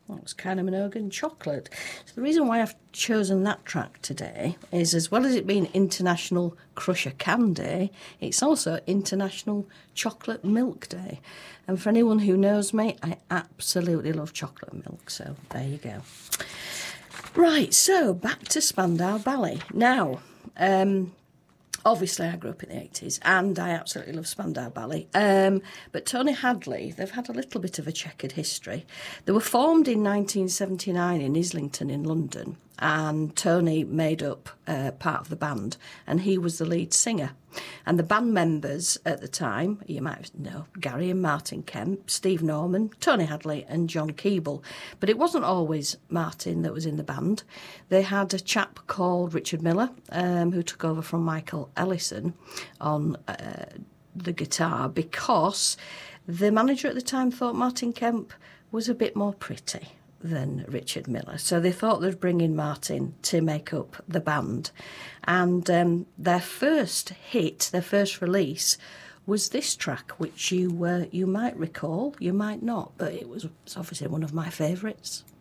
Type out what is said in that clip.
That was Kylie Minogue and Chocolate. So the reason why I've chosen that track today is, as well as it being International Crush a Can Day, it's also International Chocolate Milk Day. And for anyone who knows me, I absolutely love chocolate milk, so there you go. Right, so back to Spandau Ballet. Now, obviously, I grew up in the 80s and I absolutely love Spandau Ballet. But Tony Hadley, they've had a little bit of a checkered history. They were formed in 1979 in Islington in London, and Tony made up part of the band, and he was the lead singer. And the band members at the time, you might know, Gary and Martin Kemp, Steve Norman, Tony Hadley and John Keeble. But it wasn't always Martin that was in the band. They had a chap called Richard Miller, who took over from Michael Ellison on the guitar, because the manager at the time thought Martin Kemp was a bit more pretty than Richard Miller. So they thought they'd bring in Martin to make up the band. And their first hit, their first release, was this track, which you might recall, you might not, but it's obviously one of my favourites.